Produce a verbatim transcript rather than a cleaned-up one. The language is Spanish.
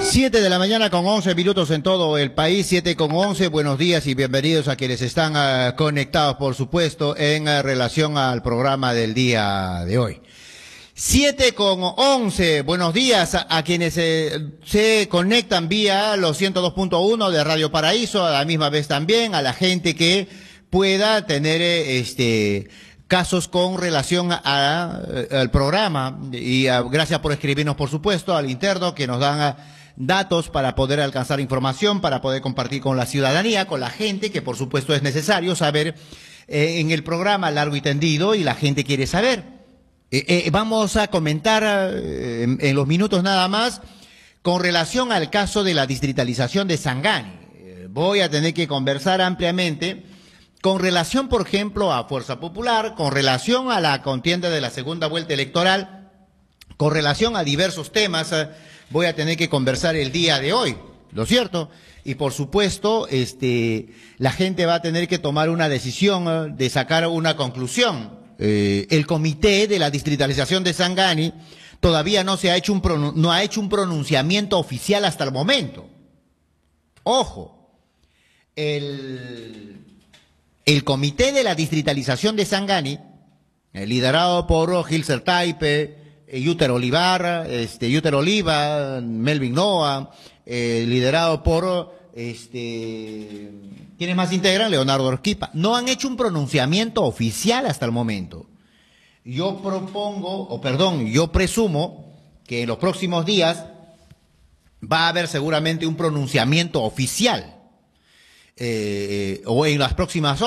Siete de la mañana con once minutos en todo el país, siete con once. Buenos días y bienvenidos a quienes están uh, conectados, por supuesto, en uh, relación al programa del día de hoy. Siete con once. Buenos días a, a quienes eh, se conectan vía los ciento dos punto uno de Radio Paraíso, a la misma vez también a la gente que pueda tener eh, este casos con relación a, a, al programa. Y a, gracias por escribirnos, por supuesto, al interno que nos dan a, datos para poder alcanzar información, para poder compartir con la ciudadanía, con la gente, que por supuesto es necesario saber eh, en el programa largo y tendido, y la gente quiere saber. Eh, eh, vamos a comentar eh, en, en los minutos nada más con relación al caso de la distritalización de Sangani. Eh, voy a tener que conversar ampliamente con relación, por ejemplo, a Fuerza Popular, con relación a la contienda de la segunda vuelta electoral, con relación a diversos temas. Eh, voy a tener que conversar el día de hoy, ¿lo cierto? Y por supuesto, este, la gente va a tener que tomar una decisión eh, de sacar una conclusión. Eh, el comité de la distritalización de Sangani todavía no se ha hecho un no ha hecho un pronunciamiento oficial hasta el momento. Ojo, el, el comité de la distritalización de Sangani, eh, liderado por Gilser Taipe, Yuter Olivar, este, Yuter Oliva, Melvin Noa, eh, liderado por, este, ¿quiénes más integran? Leonardo Orquipa. No han hecho un pronunciamiento oficial hasta el momento. Yo propongo, o perdón, yo presumo que en los próximos días va a haber seguramente un pronunciamiento oficial, eh, o en las próximas